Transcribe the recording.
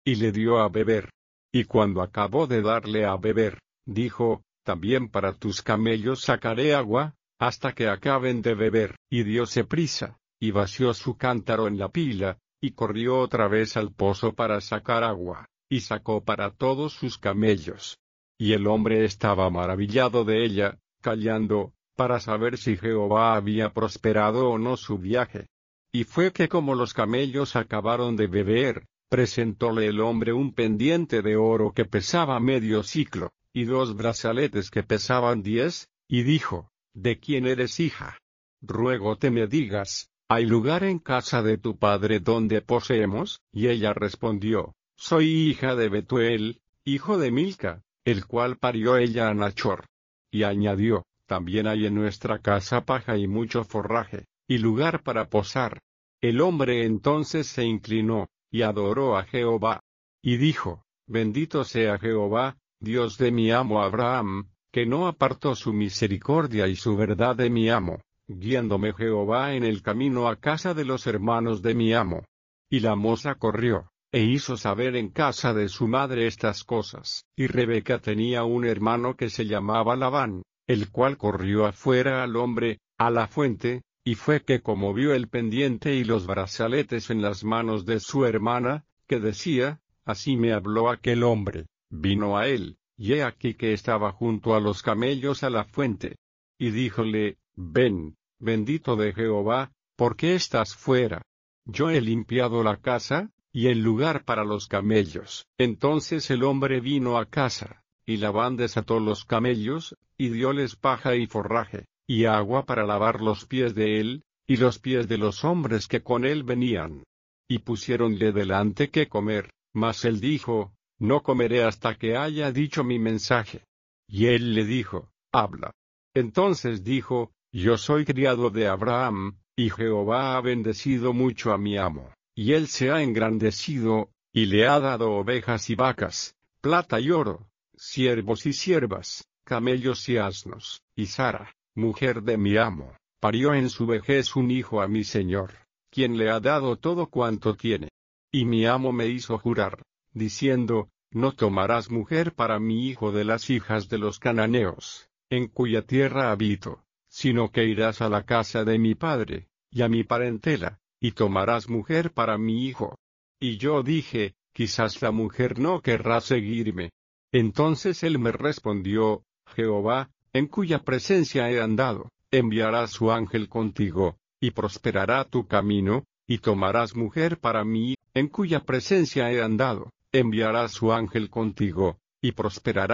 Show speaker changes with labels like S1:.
S1: y le dio a beber. Y cuando acabó de darle a beber, dijo, también para tus camellos sacaré agua, hasta que acaben de beber. Y dióse prisa, y vació su cántaro en la pila, y corrió otra vez al pozo para sacar agua, y sacó para todos sus camellos. Y el hombre estaba maravillado de ella, callando, para saber si Jehová había prosperado o no su viaje. Y fue que como los camellos acabaron de beber, presentóle el hombre un pendiente de oro que pesaba medio siclo, y 2 brazaletes que pesaban 10, y dijo, ¿de quién eres hija? Ruégote me digas, ¿hay lugar en casa de tu padre donde poseemos? Y ella respondió, soy hija de Betuel, hijo de Milca, el cual parió ella a Nachor. Y añadió, también hay en nuestra casa paja y mucho forraje, y lugar para posar. El hombre entonces se inclinó, y adoró a Jehová. Y dijo, bendito sea Jehová, Dios de mi amo Abraham, que no apartó su misericordia y su verdad de mi amo, guiándome Jehová en el camino a casa de los hermanos de mi amo. Y la moza corrió, e hizo saber en casa de su madre estas cosas. Y Rebeca tenía un hermano que se llamaba Labán, el cual corrió afuera al hombre, a la fuente, y fue que como vio el pendiente y los brazaletes en las manos de su hermana, que decía, así me habló aquel hombre, vino a él, y he aquí que estaba junto a los camellos a la fuente. Y díjole, ven, bendito de Jehová, ¿por qué estás fuera? Yo he limpiado la casa, y el lugar para los camellos. Entonces el hombre vino a casa, y Labán desató los camellos, y dióles paja y forraje, y agua para lavar los pies de él, y los pies de los hombres que con él venían. Y pusiéronle delante que comer, mas él dijo, no comeré hasta que haya dicho mi mensaje. Y él le dijo, habla. Entonces dijo, yo soy criado de Abraham, y Jehová ha bendecido mucho a mi amo, y él se ha engrandecido, y le ha dado ovejas y vacas, plata y oro, siervos y siervas, camellos y asnos. Y Sara, mujer de mi amo, parió en su vejez un hijo a mi señor, quien le ha dado todo cuanto tiene. Y mi amo me hizo jurar, diciendo, no tomarás mujer para mi hijo de las hijas de los cananeos, en cuya tierra habito, sino que irás a la casa de mi padre, y a mi parentela, y tomarás mujer para mi hijo. Y yo dije, quizás la mujer no querrá seguirme. Entonces él me respondió, Jehová, en cuya presencia he andado, enviará su ángel contigo, y prosperará tu camino, y tomarás mujer para mí, en cuya presencia he andado, enviará su ángel contigo, y prosperará